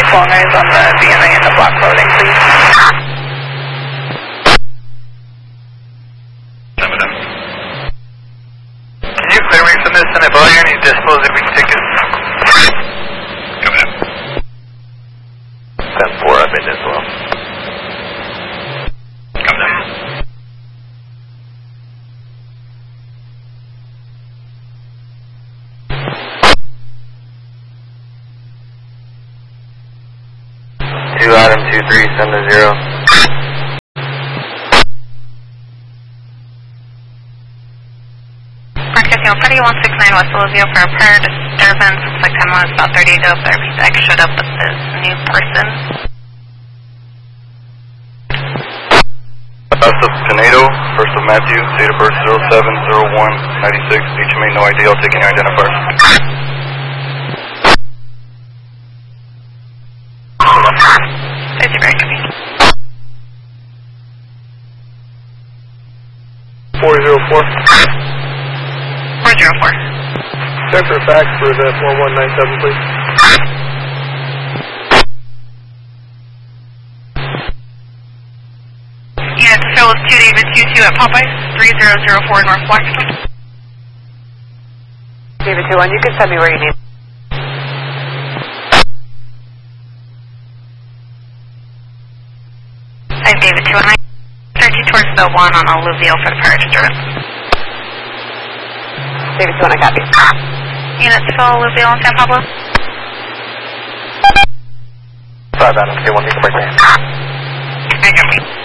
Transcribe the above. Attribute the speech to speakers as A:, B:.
A: Long eyes on the VMA and the block loading, please.
B: Can you clear me from this and if all you need to dispose of your tickets? Coming in. 10-4, I've been as well. Coming in. Adam 23, send to 0.
C: Casino Freddy 169 West Olivia for a prior disturbance. Looks like time was about 30 ago. Therapy tech showed up with this new person.
B: That's of Tornado, first of Matthew, date of birth 07/01/96. HMA, no ID, I'll take any identifiers.
C: It's very good.
B: 404.
C: 404.
B: Check for a fax for the 4197, please.
C: Yeah, to fill with 2 David 22 at Popeyes, 3004 North Blackstone.
A: David 21, you can send me where you need.
C: David 219. 30 towards the 1 on Alluvial for the prior disturbance.
A: David 21, I copy.
C: Units fill Alluvial in San Pablo.
B: 5 Adam, K1, you can break me.
C: I copy.